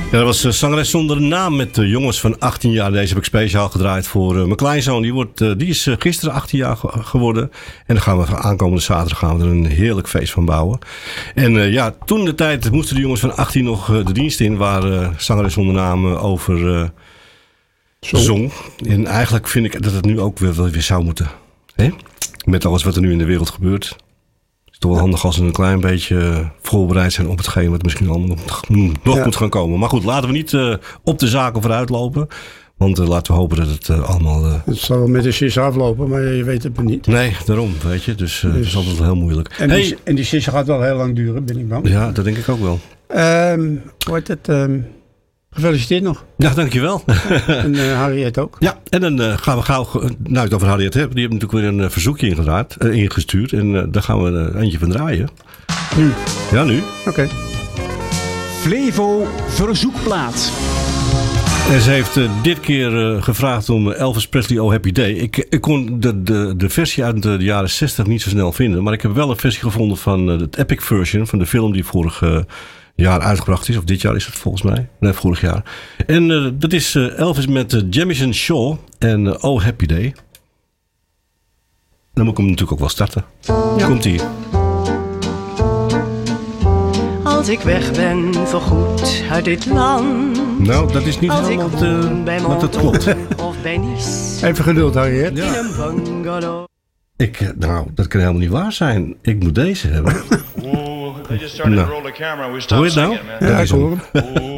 Ja, dat was zangeres zonder naam met jongens van 18 jaar. Deze heb ik speciaal gedraaid voor mijn kleinzoon. Die is gisteren 18 jaar geworden. En dan gaan we aankomende zaterdag er een heerlijk feest van bouwen. En toen de tijd moesten de jongens van 18 nog de dienst in. Waar zangeres zonder naam over zong. En eigenlijk vind ik dat het nu ook weer zou moeten. Hè? Met alles wat er nu in de wereld gebeurt. Het is toch wel handig als we een klein beetje voorbereid zijn op hetgeen wat misschien allemaal nog moet gaan komen. Maar goed, laten we niet op de zaken vooruit lopen. Want laten we hopen dat het allemaal... Het zal wel met de sisser aflopen, maar je weet het niet. Nee, daarom, weet je. Dus het is altijd wel heel moeilijk. En die sisser gaat wel heel lang duren, ben ik bang. Ja, dat denk ik ook wel. Wordt het... Gefeliciteerd nog. Ja, dankjewel. En Harriet ook. Ja, en dan gaan we gauw... Nou, het over Harriet hebben. Die hebben natuurlijk weer een verzoekje ingestuurd. En daar gaan we eentje van draaien. Nu? Ja, nu. Oké. Flevo verzoekplaat. En ze heeft dit keer gevraagd om Elvis Presley Oh Happy Day. Ik kon de versie uit de jaren 60 niet zo snel vinden. Maar ik heb wel een versie gevonden van het epic version van de film die vorig jaar uitgebracht is. Of dit jaar is het volgens mij. Nee, vorig jaar. En dat is Elvis met Jamison Shaw en Oh Happy Day. Dan moet ik hem natuurlijk ook wel starten. Ja. Komt-ie. Als ik weg ben voorgoed uit dit land. Nou, dat is niet helemaal wat het klopt. Of bij Nice. Even geduld, Harriet. Ja. In een bungalow. Nou, dat kan helemaal niet waar zijn. Ik moet deze hebben. They just started to roll the camera. We stopped Hoor je het nou? singing, man. Ja, ik hoor hem.